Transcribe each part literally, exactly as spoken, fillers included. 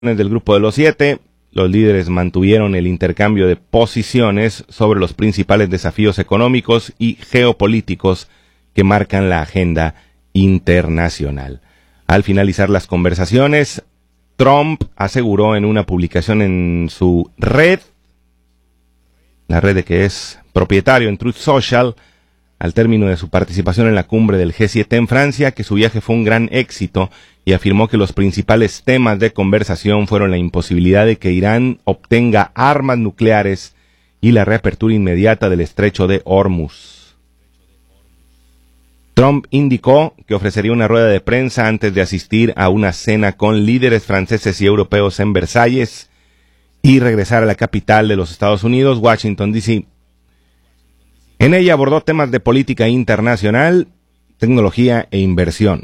del Grupo de los Siete, los líderes mantuvieron el intercambio de posiciones sobre los principales desafíos económicos y geopolíticos que marcan la agenda internacional. Al finalizar las conversaciones, Trump aseguró en una publicación en su red, la red de que es propietario en Truth Social, al término de su participación en la cumbre del G siete en Francia, que su viaje fue un gran éxito y afirmó que los principales temas de conversación fueron la imposibilidad de que Irán obtenga armas nucleares y la reapertura inmediata del estrecho de Hormuz. Trump indicó que ofrecería una rueda de prensa antes de asistir a una cena con líderes franceses y europeos en Versalles y regresar a la capital de los Estados Unidos, Washington, D C En ella abordó temas de política internacional, tecnología e inversión.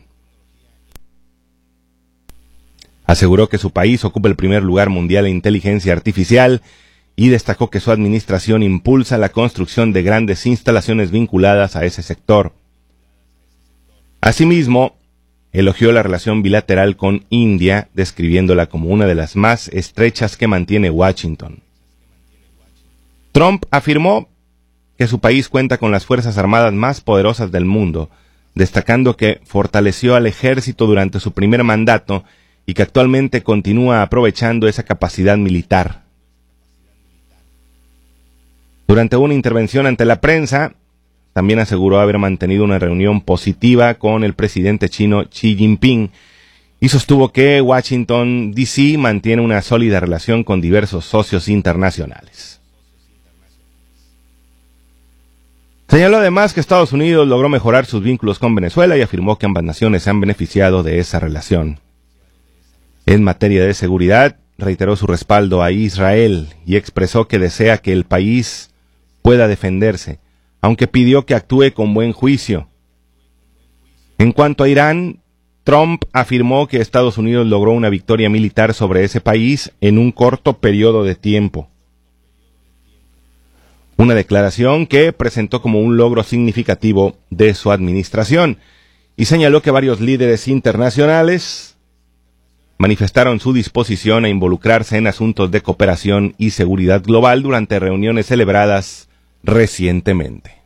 Aseguró que su país ocupa el primer lugar mundial en inteligencia artificial y destacó que su administración impulsa la construcción de grandes instalaciones vinculadas a ese sector. Asimismo, elogió la relación bilateral con India, describiéndola como una de las más estrechas que mantiene Washington. Trump afirmó que su país cuenta con las fuerzas armadas más poderosas del mundo, destacando que fortaleció al ejército durante su primer mandato y que actualmente continúa aprovechando esa capacidad militar. Durante una intervención ante la prensa, también aseguró haber mantenido una reunión positiva con el presidente chino Xi Jinping y sostuvo que Washington, D C mantiene una sólida relación con diversos socios internacionales. Señaló además que Estados Unidos logró mejorar sus vínculos con Venezuela y afirmó que ambas naciones se han beneficiado de esa relación. En materia de seguridad, reiteró su respaldo a Israel y expresó que desea que el país pueda defenderse, aunque pidió que actúe con buen juicio. En cuanto a Irán, Trump afirmó que Estados Unidos logró una victoria militar sobre ese país en un corto periodo de tiempo. Una declaración que presentó como un logro significativo de su administración y señaló que varios líderes internacionales manifestaron su disposición a involucrarse en asuntos de cooperación y seguridad global durante reuniones celebradas recientemente.